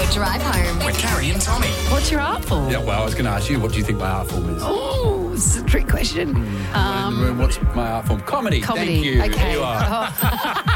Drive home. With Carrie and Tommy. What's your art form? Yeah, well, I was going to ask you, what do you think my art form is? Oh, it's a trick question. What's my art form? Comedy. Comedy. Thank you. Okay. There you are.